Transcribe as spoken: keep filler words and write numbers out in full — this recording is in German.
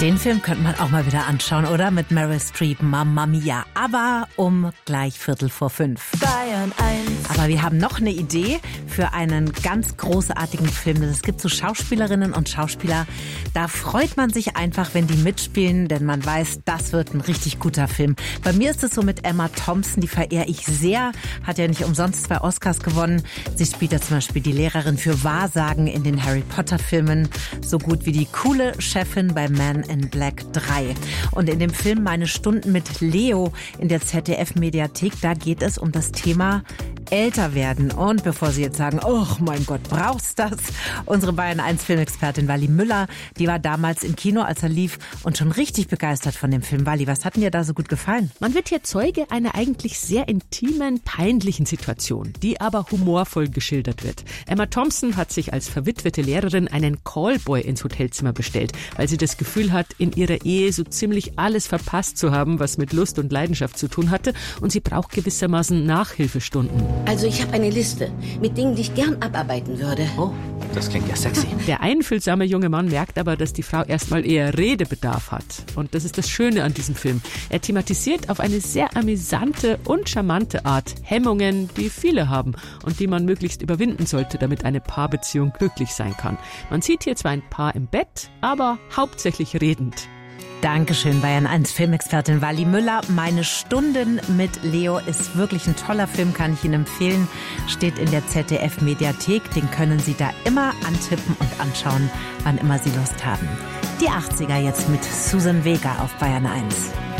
Den Film könnte man auch mal wieder anschauen, oder? Mit Meryl Streep, Mamma Mia. Aber um gleich Viertel vor fünf. Bayern eins. Aber wir haben noch eine Idee für einen ganz großartigen Film. Es gibt so Schauspielerinnen und Schauspieler, da freut man sich einfach, wenn die mitspielen, denn man weiß, das wird ein richtig guter Film. Bei mir ist es so mit Emma Thompson, die verehre ich sehr, hat ja nicht umsonst zwei Oscars gewonnen. Sie spielt ja zum Beispiel die Lehrerin für Wahrsagen in den Harry Potter Filmen, so gut wie die coole Chefin bei Man in Black drei. Und in dem Film Meine Stunden mit Leo in der Z D F-Mediathek, da geht es um das Thema älter werden. Und bevor Sie jetzt sagen, oh mein Gott, braucht's das? Unsere Bayern eins Filmexpertin Wally Müller, die war damals im Kino, als er lief und schon richtig begeistert von dem Film. Wally, was hat dir da so gut gefallen? Man wird hier Zeuge einer eigentlich sehr intimen, peinlichen Situation, die aber humorvoll geschildert wird. Emma Thompson hat sich als verwitwete Lehrerin einen Callboy ins Hotelzimmer bestellt, weil sie das Gefühl hat, in ihrer Ehe so ziemlich alles verpasst zu haben, was mit Lust und Leidenschaft zu tun hatte, und sie braucht gewissermaßen Nachhilfestunden. Also ich habe eine Liste mit Dingen, die ich gern abarbeiten würde. Oh, das klingt ja sexy. Der einfühlsame junge Mann merkt aber, dass die Frau erstmal eher Redebedarf hat. Und das ist das Schöne an diesem Film. Er thematisiert auf eine sehr amüsante und charmante Art Hemmungen, die viele haben und die man möglichst überwinden sollte, damit eine Paarbeziehung glücklich sein kann. Man sieht hier zwar ein Paar im Bett, aber hauptsächlich redend. Dankeschön, Bayern eins Filmexpertin Wally Müller. Meine Stunden mit Leo ist wirklich ein toller Film, kann ich Ihnen empfehlen. Steht in der Z D F-Mediathek. Den können Sie da immer antippen und anschauen, wann immer Sie Lust haben. Die achtziger jetzt mit Susan Vega auf Bayern eins.